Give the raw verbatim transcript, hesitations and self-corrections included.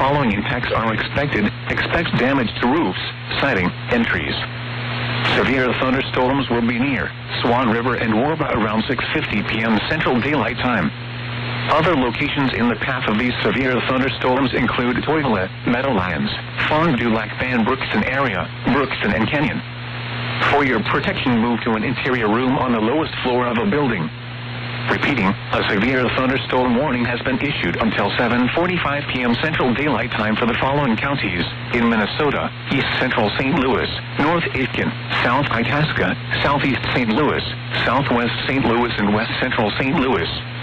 following impacts are expected. Expect damage to roofs, siding, and trees. Severe thunderstorms will be near Swan River and Warba around six fifty p m Central Daylight Time. Other locations in the path of these severe thunderstorms include Toivola, Meadowlands, Fond du Lac Van Brookston area, Brookston and Kenyon. For your protection, move to an interior room on the lowest floor of a building. Repeating, a severe thunderstorm warning has been issued until seven forty-five p m Central Daylight Time for the following counties in Minnesota: East Central Saint Louis, North Aitkin, South Itasca, Southeast Saint Louis, Southwest Saint Louis, and West Central Saint Louis.